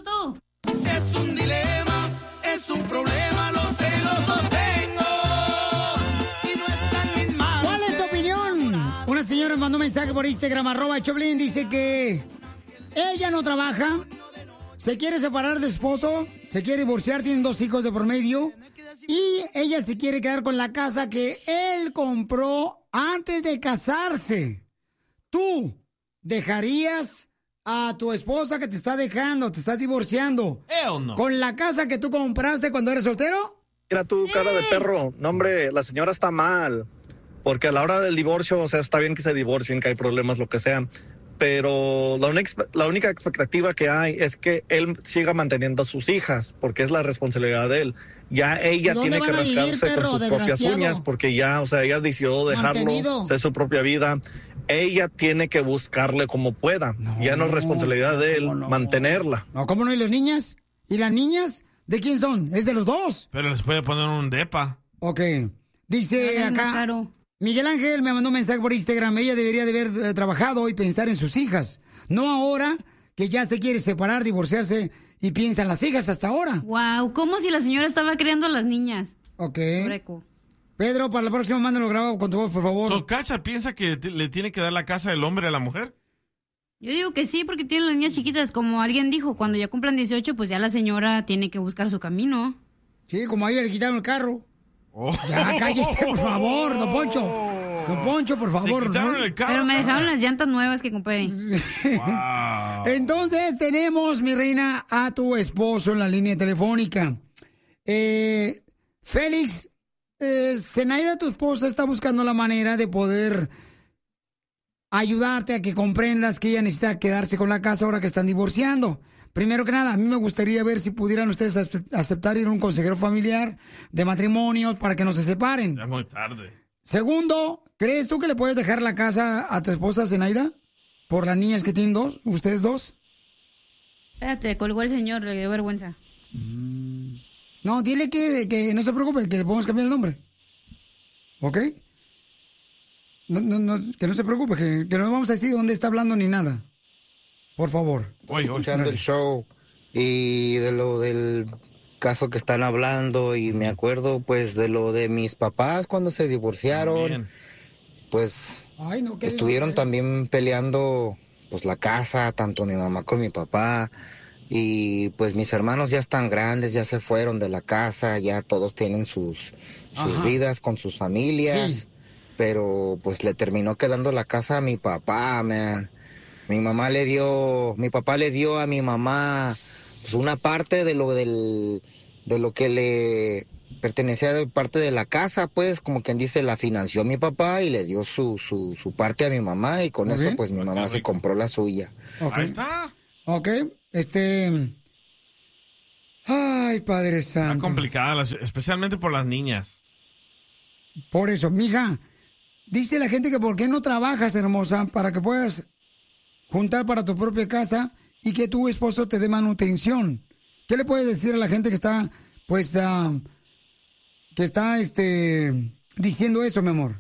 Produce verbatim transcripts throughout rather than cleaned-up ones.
tú. Es un dilema, es un problema, los celos tengo. Y no están en manos. ¿Cuál es tu opinión? Una señora me mandó un mensaje por Instagram, arroba Choplin, dice que ella no trabaja, se quiere separar de su esposo, se quiere divorciar, tienen dos hijos de por medio, y ella se quiere quedar con la casa que él compró antes de casarse. ¿Tú dejarías a tu esposa que te está dejando, te estás divorciando, Hell no. con la casa que tú compraste cuando eres soltero? Mira tú, Sí. cara de perro. No, hombre, la señora está mal. Porque a la hora del divorcio, o sea, está bien que se divorcien, que hay problemas, lo que sea. Pero la única, la única expectativa que hay es que él siga manteniendo a sus hijas, porque es la responsabilidad de él. Ya ella ¿Dónde tiene que van a vivir, rascarse perro, con sus propias desgraciado? uñas, porque ya, o sea, ella decidió dejarlo, Mantenido. hacer su propia vida. Ella tiene que buscarle como pueda. No, ya no es responsabilidad de él ¿cómo no? mantenerla. No, ¿cómo no? ¿Y las niñas? ¿Y las niñas? ¿De quién son? ¿Es de los dos? Pero les puede poner un depa. Ok. Dice Ahora es más acá, caro. Miguel Ángel me mandó un mensaje por Instagram. Ella debería de haber eh, trabajado y pensar en sus hijas. No ahora que ya se quiere separar, divorciarse y piensa en las hijas hasta ahora. Wow, como si la señora estaba criando a las niñas. Ok. Breco. Pedro, para la próxima, mándalo grabado con tu voz, por favor. So, ¿Cacha piensa que t- le tiene que dar la casa del hombre a la mujer? Yo digo que sí, porque tienen las niñas chiquitas. Como alguien dijo, cuando ya cumplan dieciocho, pues ya la señora tiene que buscar su camino. Sí, como a ella le quitaron el carro. Oh. Ya, cállese, por favor, don Poncho. Don Poncho, por Le favor. quitaron ¿no? el carro. Pero me dejaron las llantas nuevas que compré. Wow. Entonces tenemos, mi reina, a tu esposo en la línea telefónica. Eh, Félix, eh, Zenaida, tu esposa, está buscando la manera de poder ayudarte a que comprendas que ella necesita quedarse con la casa ahora que están divorciando. Primero que nada, a mí me gustaría ver si pudieran ustedes ace- aceptar ir a un consejero familiar de matrimonios para que no se separen. Ya es muy tarde. Segundo, ¿crees tú que le puedes dejar la casa a tu esposa, Zenaida? Por las niñas que tienen dos, ustedes dos. Espérate, colgó el señor, le dio vergüenza. No, dile que, que no se preocupe, que le podemos cambiar el nombre. ¿Ok? No, no, no, que no se preocupe, que, que no vamos a decir dónde está hablando ni nada. Por favor. Oye, oye. Escuchando el show y de lo del caso que están hablando y me acuerdo pues de lo de mis papás cuando se divorciaron, También. pues Ay, no, ¿qué estuvieron dijo? también peleando pues la casa, tanto mi mamá como mi papá, y pues mis hermanos ya están grandes, ya se fueron de la casa, ya todos tienen sus, sus Ajá. vidas con sus familias, Sí. pero pues le terminó quedando la casa a mi papá, man. Mi mamá le dio, mi papá le dio a mi mamá pues una parte de lo del, de lo que le pertenecía de parte de la casa, pues como quien dice, la financió mi papá y le dio su, su, su parte a mi mamá y con Ok. eso pues mi mamá se compró la suya. Ok. Ahí está. Ok, este... Ay, Padre Está Santo. complicada, la- especialmente por las niñas. Por eso, mija, dice la gente que por qué no trabajas, hermosa, para que puedas juntar para tu propia casa y que tu esposo te dé manutención. ¿Qué le puedes decir a la gente que está, pues, ah, que está, este, diciendo eso, mi amor?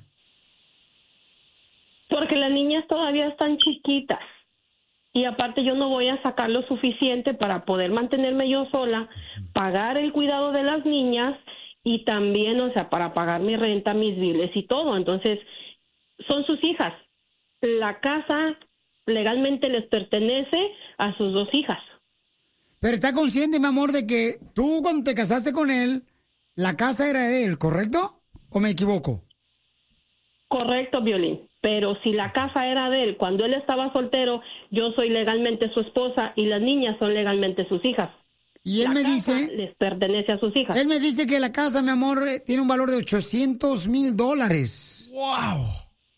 Porque las niñas todavía están chiquitas. Y aparte yo no voy a sacar lo suficiente para poder mantenerme yo sola, pagar el cuidado de las niñas y también, o sea, para pagar mi renta, mis biles y todo. Entonces, son sus hijas. La casa legalmente les pertenece a sus dos hijas. Pero está consciente, mi amor, de que tú cuando te casaste con él, la casa era de él, ¿correcto? ¿O me equivoco? Correcto, Violín. Pero si la casa era de él, cuando él estaba soltero, yo soy legalmente su esposa y las niñas son legalmente sus hijas. Y él La me casa dice, les pertenece a sus hijas. él me dice que la casa, mi amor, eh, tiene un valor de ochocientos mil dólares. ¡Wow!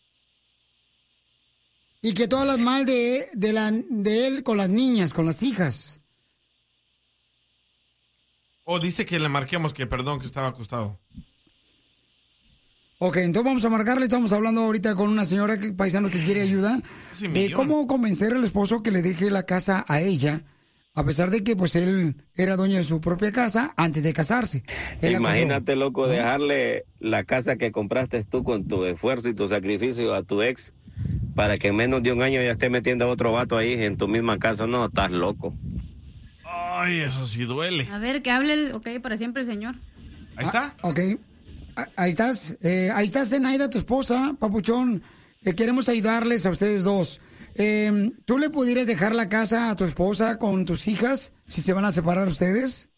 Y que tú hablas mal de, de, la, de él con las niñas, con las hijas. O dice que le marquemos que perdón, que estaba acostado. Ok, entonces vamos a marcarle. Estamos hablando ahorita con una señora que, paisano que quiere ayuda Casi de millón. cómo convencer al esposo que le deje la casa a ella, a pesar de que pues él era dueño de su propia casa antes de casarse. Él la compró. Imagínate, loco, ¿Ah? dejarle la casa que compraste tú con tu esfuerzo y tu sacrificio a tu ex para que en menos de un año ya esté metiendo a otro vato ahí en tu misma casa. No, estás loco. Ay, eso sí duele. A ver, que hable, el, ok, para siempre el señor. Ahí está. Ah, ok. Ah, ahí estás. Eh, ahí está Zenaida, tu esposa, papuchón. Eh, queremos ayudarles a ustedes dos. Eh, ¿Tú le pudieras dejar la casa a tu esposa con tus hijas si se van a separar ustedes?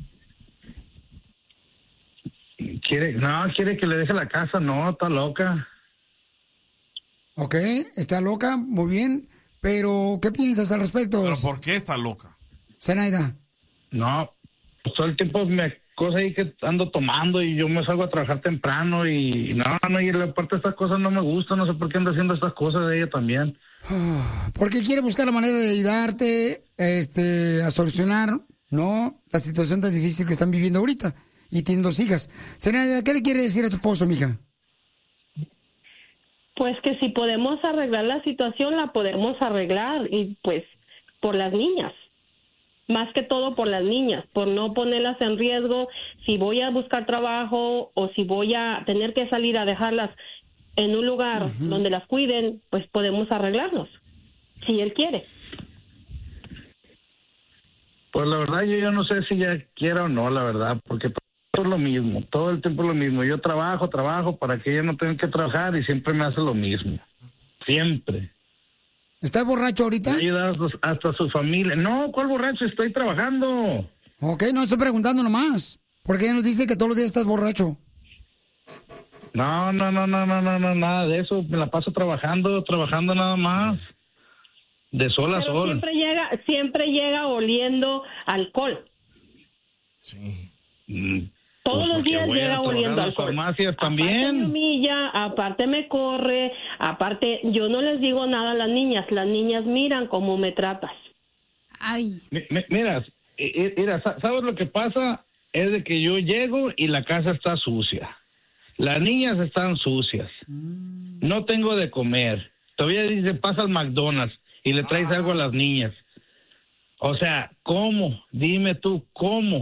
Quiere, no, quiere que le deje la casa, no, está loca. Ok, está loca, muy bien. Pero, ¿qué piensas al respecto? ¿Pero por qué está loca? Zenaida. No, pues todo el tiempo me cosa ahí que ando tomando y yo me salgo a trabajar temprano y no, no, y aparte estas cosas no me gustan, no sé por qué anda haciendo estas cosas de ella también. Porque quiere buscar la manera de ayudarte este, a solucionar, ¿no? La situación tan difícil que están viviendo ahorita. Y tienen dos hijas. Zenaida, ¿qué le quiere decir a tu esposo, mija? Pues que si podemos arreglar la situación, la podemos arreglar. Y pues por las niñas. Más que todo por las niñas. Por no ponerlas en riesgo. Si voy a buscar trabajo o si voy a tener que salir a dejarlas en un lugar uh-huh. donde las cuiden, pues podemos arreglarnos, si él quiere. Pues la verdad yo, yo no sé si ya quiera o no, la verdad, porque todo es lo mismo, todo el tiempo es lo mismo. Yo trabajo, trabajo para que ella no tenga que trabajar y siempre me hace lo mismo, siempre. ¿Estás borracho ahorita? Ayudas hasta su familia. No, ¿cuál borracho? Estoy trabajando. Ok, no estoy preguntando nomás, porque ella nos dice que todos los días estás borracho. No, no, no, no, no, no, no, nada de eso. Me la paso trabajando, trabajando nada más. De sol a Pero sol. Siempre llega, siempre llega oliendo alcohol. Sí. Mm, Todos pues los días llega oliendo a alcohol. Farmacias también. Aparte me humilla, aparte me corre, aparte yo no les digo nada a las niñas. Las niñas miran cómo me tratas. Ay. M- m- mira, mira, ¿sabes lo que pasa? Es de que yo llego y la casa está sucia. Las niñas están sucias. No tengo de comer. Todavía dice, pasa al McDonald's y le traes ah. algo a las niñas. O sea, ¿cómo? Dime tú, ¿cómo?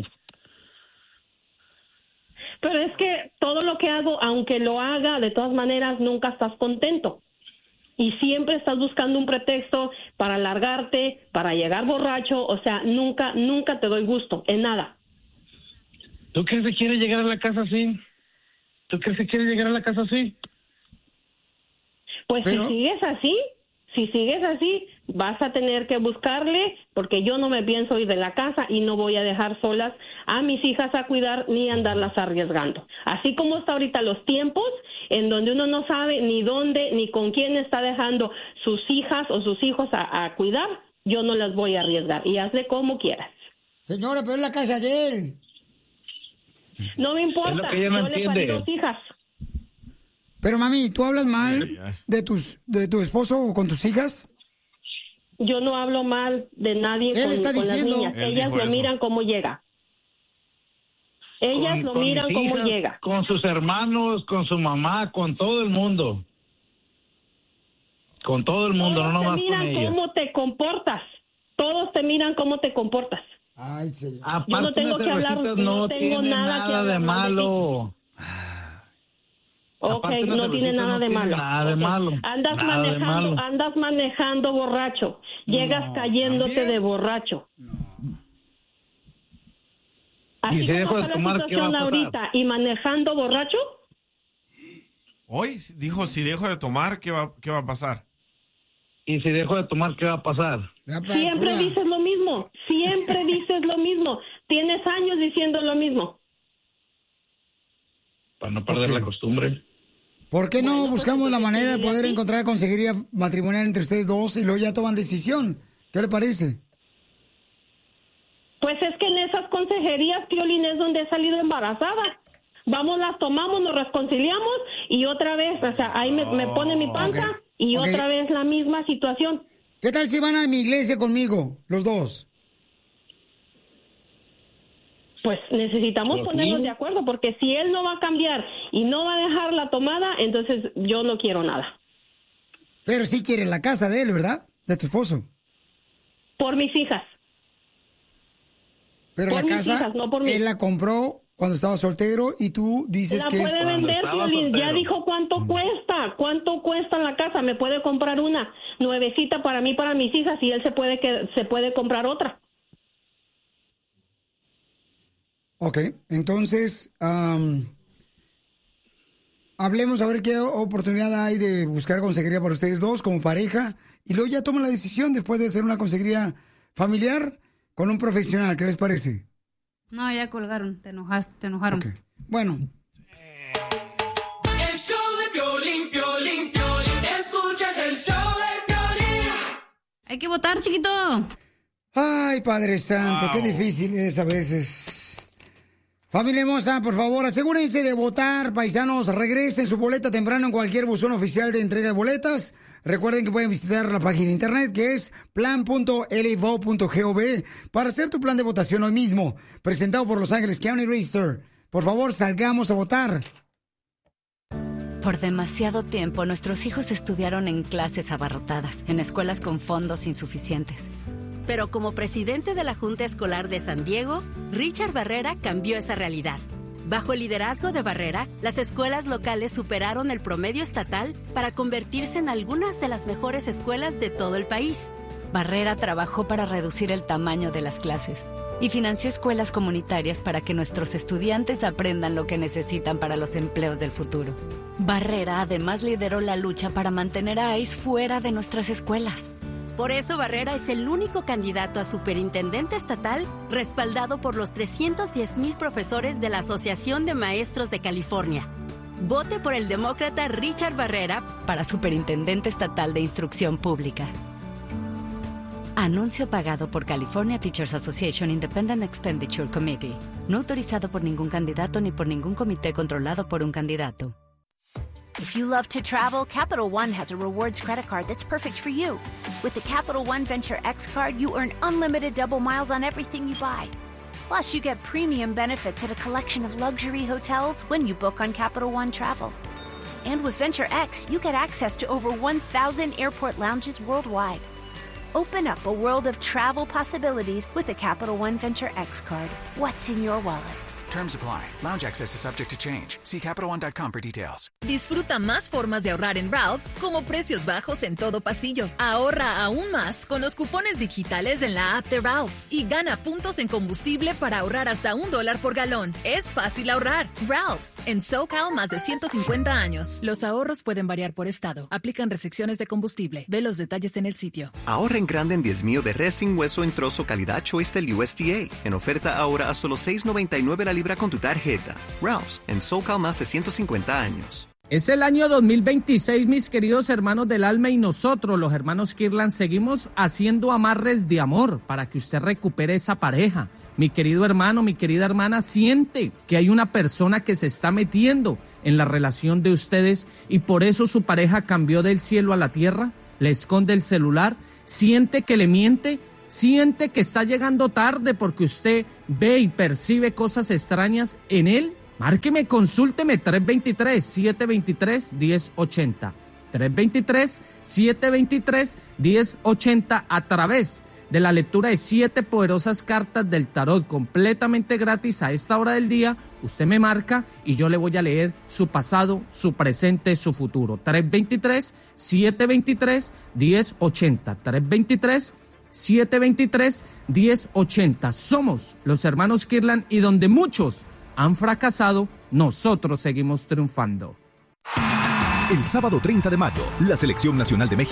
Pero es que todo lo que hago, aunque lo haga, de todas maneras, nunca estás contento. Y siempre estás buscando un pretexto para largarte, para llegar borracho. O sea, nunca, nunca te doy gusto en nada. ¿Tú crees que quiere llegar a la casa así? ¿Tú crees que quiere llegar a la casa así? Pues Pero... si sigues así, si sigues así, vas a tener que buscarle, porque yo no me pienso ir de la casa y no voy a dejar solas a mis hijas a cuidar ni andarlas arriesgando. Así como está ahorita los tiempos, en donde uno no sabe ni dónde ni con quién está dejando sus hijas o sus hijos a, a cuidar, yo no las voy a arriesgar. Y hazle como quieras. Señora, pero es la casa de él. No me importa, no yo le parí dos hijas. Pero mami, ¿tú hablas mal de tus de tu esposo con tus hijas? Yo no hablo mal de nadie Él con, está con las diciendo... niñas. Él Ellas dijo lo eso. miran cómo llega. Ellas Con- lo con miran mis cómo hijas, llega. Con sus hermanos, con su mamá, con todo el mundo. Con todo el mundo, Todos no te nomás con miran ella. cómo te comportas. Todos te miran cómo te comportas. Ay, señor. Aparte, Yo no tengo unas que hablar, cervecitas no no tengo tiene nada nada, que hablar de mal de ti. malo. Ok, Aparte, las no tiene cervecitas nada no de tiene malo. nada de Ok. malo. Andas Nada de manejando, malo. andas manejando borracho. Llegas No, cayéndote ¿también? de borracho. Así Y si como dejo de está la tomar, ¿qué va a situación pasar? ahorita y manejando borracho, Hoy dijo, si dejo de tomar, ¿qué va, qué va a pasar? Y si dejo de tomar, ¿qué va a pasar? siempre dices lo mismo. Siempre dices lo mismo. Tienes años diciendo lo mismo. Para no perder Ok. la costumbre. ¿Por qué no Bueno, pues, buscamos la entonces, manera de ¿sería poder así? encontrar consejería matrimonial entre ustedes dos y luego ya toman decisión? ¿Qué le parece? Pues es que en esas consejerías, Piolín, es donde he salido embarazada. Vamos, las tomamos, nos reconciliamos y otra vez, o sea, ahí me, me pone mi panza Ok. y Ok. otra vez la misma situación. ¿Qué tal si van a mi iglesia conmigo, los dos? Pues necesitamos Pues ponernos sí. de acuerdo, porque si él no va a cambiar y no va a dejar la tomada, entonces yo no quiero nada. Pero sí quieren la casa de él, ¿verdad? De tu esposo. Por mis hijas. Pero Por la mis casa, hijas, no por mí. él la compró cuando estaba soltero y tú dices La que es... puede vender, estaba Piolín. Ya soltero. dijo cuánto cuesta, cuánto cuesta la casa. Me puede comprar una nuevecita para mí, para mis hijas, y él se puede que se puede comprar otra. Ok, entonces, um, hablemos a ver qué oportunidad hay de buscar consejería para ustedes dos como pareja y luego ya toman la decisión después de hacer una consejería familiar con un profesional. ¿Qué les parece? No, ya colgaron, te enojaste, te enojaron. Okay. Bueno. El show de Piolín, Piolín, Piolín, escuchas el show de Piolín. Hay que votar, chiquito. Ay, Padre Santo, wow. Qué difícil es a veces. Familia hermosa, por favor, asegúrense de votar, paisanos. Regresen su boleta temprano en cualquier buzón oficial de entrega de boletas. Recuerden que pueden visitar la página de internet que es plan punto l i vote punto gov para hacer tu plan de votación hoy mismo. Presentado por Los Ángeles County Register. Por favor, salgamos a votar. Por demasiado tiempo, nuestros hijos estudiaron en clases abarrotadas, en escuelas con fondos insuficientes. Pero como presidente de la Junta Escolar de San Diego, Richard Barrera cambió esa realidad. Bajo el liderazgo de Barrera, las escuelas locales superaron el promedio estatal para convertirse en algunas de las mejores escuelas de todo el país. Barrera trabajó para reducir el tamaño de las clases y financió escuelas comunitarias para que nuestros estudiantes aprendan lo que necesitan para los empleos del futuro. Barrera además lideró la lucha para mantener a ICE fuera de nuestras escuelas. Por eso Barrera es el único candidato a superintendente estatal respaldado por los trescientos diez mil profesores de la Asociación de Maestros de California. Vote por el demócrata Richard Barrera para superintendente estatal de instrucción pública. Anuncio pagado por California Teachers Association Independent Expenditure Committee. No autorizado por ningún candidato ni por ningún comité controlado por un candidato. If you love to travel, Capital One has a rewards credit card that's perfect for you. With the Capital One Venture X card, you earn unlimited double miles on everything you buy. Plus, you get premium benefits at a collection of luxury hotels when you book on Capital One Travel. And with Venture X, you get access to over one thousand airport lounges worldwide. Open up a world of travel possibilities with the Capital One Venture X card. What's in your wallet? Terms apply. Lounge access is subject to change. See Capital One dot com for details. Disfruta más formas de ahorrar en Ralph's, como precios bajos en todo pasillo. Ahorra aún más con los cupones digitales en la app de Ralph's y gana puntos en combustible para ahorrar hasta un dólar por galón. Es fácil ahorrar. Ralph's, en SoCal más de ciento cincuenta años. Los ahorros pueden variar por estado. Aplican restricciones de combustible. Ve los detalles en el sitio. Ahorra en grande en diez mío de res sin hueso en trozo calidad Choice del U S D A. En oferta ahora a solo seis noventa y nueve la libra con tu tarjeta. Ralph's, en SoCal más de ciento cincuenta años. Es el año dos mil veintiséis, mis queridos hermanos del alma, y nosotros, los hermanos Kirlan, seguimos haciendo amarres de amor para que usted recupere esa pareja. Mi querido hermano, mi querida hermana, siente que hay una persona que se está metiendo en la relación de ustedes y por eso su pareja cambió del cielo a la tierra, le esconde el celular, siente que le miente. Siente que está llegando tarde porque usted ve y percibe cosas extrañas en él. Márqueme, consúlteme tres dos tres, siete dos tres, uno cero ocho cero. tres dos tres, siete dos tres, uno cero ocho cero a través de la lectura de siete poderosas cartas del tarot completamente gratis a esta hora del día. Usted me marca y yo le voy a leer su pasado, su presente, su futuro. tres dos tres, siete dos tres, uno cero ocho cero. tres dos tres, siete dos tres, uno cero ocho cero. Somos los hermanos Kirlan y donde muchos han fracasado, nosotros seguimos triunfando. El sábado treinta de mayo, la Selección Nacional de México